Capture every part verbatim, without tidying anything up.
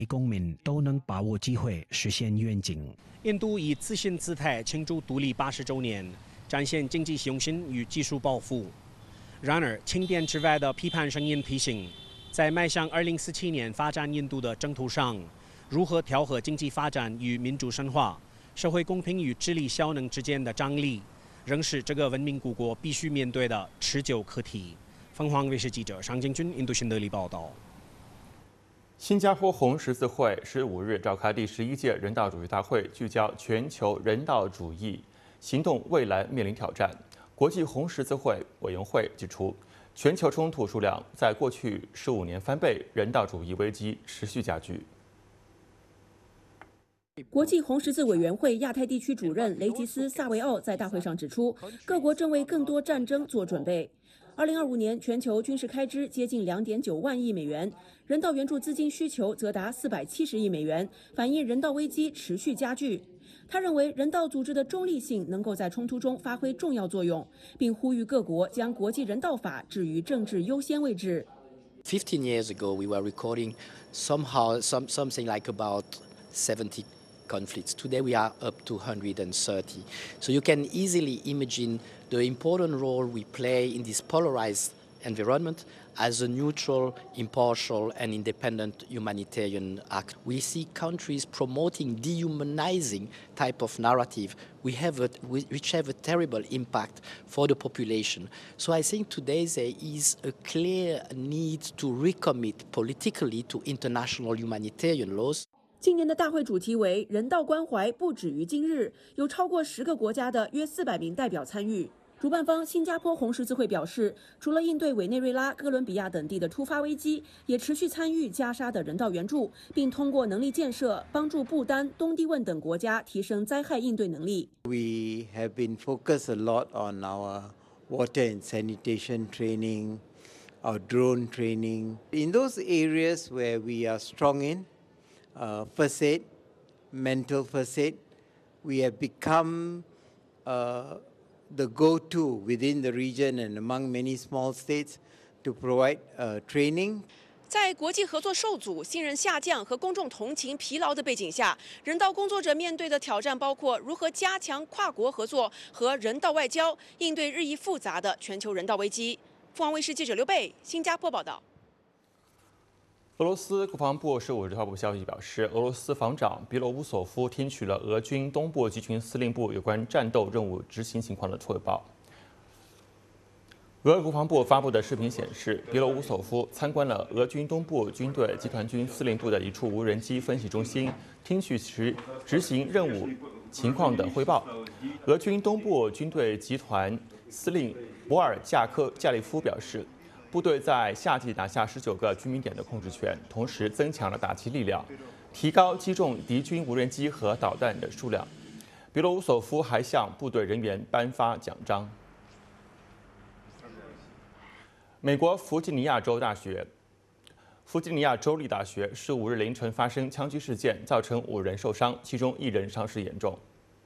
公民都能把握机会，实现愿景。 印度以自信姿态庆祝独立八十周年，展现经济雄心与技术抱负。然而，清点之外的批判声音提醒，在迈向二零四七年发展印度的征途上，如何调和经济发展与民主深化、社会公平与治理效能之间的张力，仍是这个文明古国必须面对的持久课题。凤凰卫视记者尚敬军印度新德里报道。 新加坡红十字会十五日召开第十一届人道主义大会，聚焦全球人道主义行动未来面临挑战。国际红十字会委员会指出，全球冲突数量在过去十五年翻倍，人道主义危机持续加剧。 国际红十字委员会亚太地区主任雷吉斯·萨维奥在大会上指出，各国正为更多战争做准备。二零二五年全球军事开支接近两点九万亿美元，人道援助资金需求则达四百七十亿美元，反映人道危机持续加剧。他认为，人道组织的中立性能够在冲突中发挥重要作用，并呼吁各国将国际人道法置于政治优先位置。 Fifteen years ago, we were recording somehow some something like about seventy conflicts. Today we are up to one hundred thirty. So you can easily imagine the important role we play in this polarized environment as a neutral, impartial and independent humanitarian act. We see countries promoting dehumanizing type of narrative we have a, which have a terrible impact for the population. So I think today there is a clear need to recommit politically to international humanitarian laws. 今年的大会主题为人道关怀不止于今日，有超过十个国家的约四百名代表参与。主办方新加坡红十字会表示，除了应对委内瑞拉、哥伦比亚等地的突发危机，也持续参与加沙的人道援助，并通过能力建设帮助不丹、东帝汶等国家提升灾害应对能力。 We have been focused a lot on our water and sanitation training, our drone training. In those areas where we are strong in, uh, first aid, mental first aid, we have become uh, the go-to within the region and among many small states to provide uh, training. 在国际合作受阻、信任下降和公众同情疲劳的背景下，人道工作者面对的挑战包括如何加强跨国合作和人道外交，应对日益复杂的全球人道危机。凤凰卫视记者刘贝，新加坡报道。 俄罗斯国防部十五日发布消息表示，俄罗斯防长别罗乌索夫听取了俄军东部集群司令部有关战斗任务执行情况的汇报。俄国防部发布的视频显示，别罗乌索夫参观了俄军东部军队集团军司令部的一处无人机分析中心，听取其执行任务情况的汇报。俄军东部军队集团司令博尔贾科加利夫表示，部队在夏季拿下十九个居民点的控制权，同时增强了打击力量，提高击中敌军无人机和导弹的数量。别罗乌索夫还向部队人员颁发奖章。美国弗吉尼亚州大学、弗吉尼亚州立大学十五日凌晨发生枪击事件，造成五人受伤，其中一人伤势严重。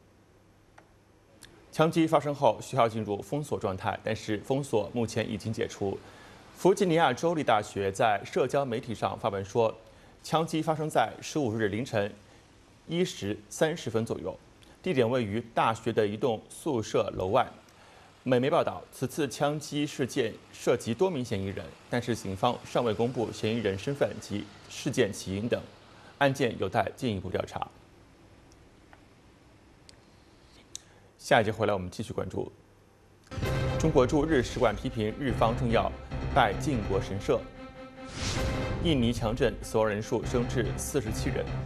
枪击发生后，学校进入封锁状态，但是封锁目前已经解除。弗吉尼亚州立大学在社交媒体上发文说，枪击发生在十五日凌晨一时三十分左右，地点位于大学的一栋宿舍楼外。美媒报道，此次枪击事件涉及多名嫌疑人，但是警方尚未公布嫌疑人身份及事件起因等，案件有待进一步调查。下一节回来，我们继续关注。中国驻日使馆批评日方政要拜靖国神社。印尼强震，死亡人数升至四十七人。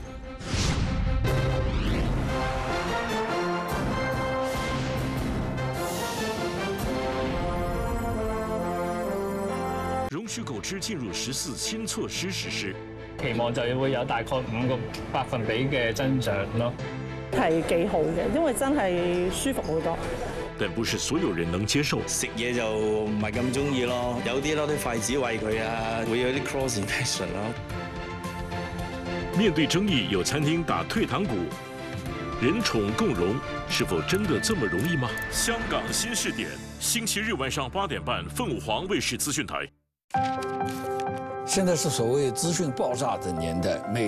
容許狗隻進入十四新措施實施， 期望就會有大概五個百分比嘅增長咯。 係幾好嘅，因為真係舒服好多。 但不是所有人能接受。 食嘢就唔係咁中意咯，有啲攞啲筷子餵佢啊，會有啲 cross infection 咯。 面對爭議，有餐廳打退堂鼓，人寵共榮，是否真的這麼容易嗎？香港新視點，星期日晚上八點半，鳳凰衛視資訊台。 现在是所谓资讯爆炸的年代，每